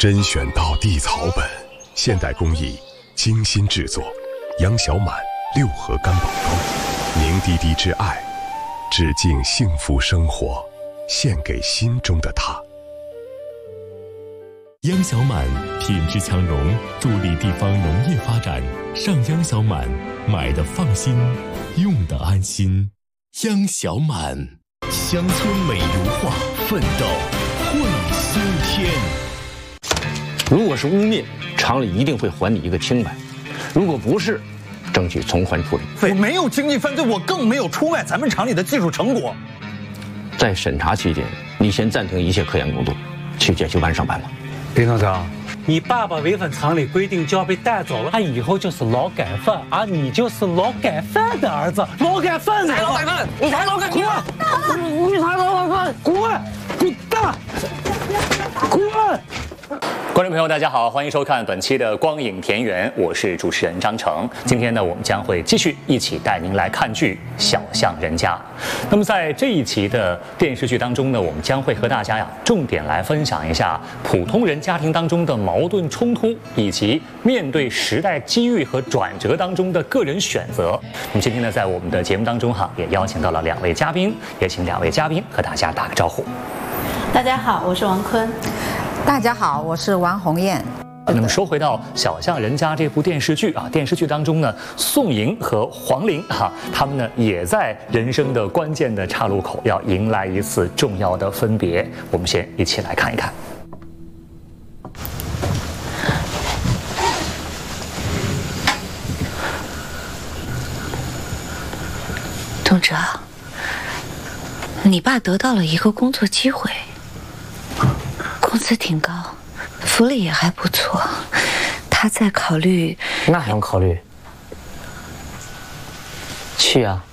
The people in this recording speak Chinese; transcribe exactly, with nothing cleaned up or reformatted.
甄选道地草本，现代工艺精心制作。杨小满六合干宝膏，凝滴滴之爱，致敬幸福生活，献给心中的他。 央小满品质强融，助力地方农业发展。上央小满，买的放心，用的安心。央小满，乡村美如画，奋斗会修天。 如果是污蔑，厂里一定会还你一个清白；如果不是，争取从宽处理。 我没有经济犯罪，我更没有出卖咱们厂里的技术成果。 在审查期间，你先暂停一切科研工作，去检修班上班吧。 林厂长， 你爸爸违反厂里规定就要被带走了，他以后就是劳改犯，而你就是劳改犯的儿子，劳改犯的劳改犯，你才劳改犯， 滚！你才劳改犯，滚！滚蛋！滚！ 观众朋友，大家好，欢迎收看本期的《光影田园》，我是主持人张成。今天呢，我们将会继续一起带您来看剧《小巷人家》。那么在这一期的电视剧当中呢，我们将会和大家呀重点来分享一下普通人家庭当中的矛盾冲突，以及面对时代机遇和转折当中的个人选择。那么今天呢，在我们的节目当中哈，也邀请到了两位嘉宾，也请两位嘉宾和大家打个招呼。 大家好，我是王坤。 大家好，我是王红艳。 那么说回到《小巷人家》这部电视剧啊，电视剧当中呢，宋莹和黄龄哈、啊，他们呢也在人生的关键的岔路口要迎来一次重要的分别。我们先一起来看一看。 董哲，你爸得到了一个工作机会。工资挺高，福利也还不错，他在考虑。 那还用考虑？去啊！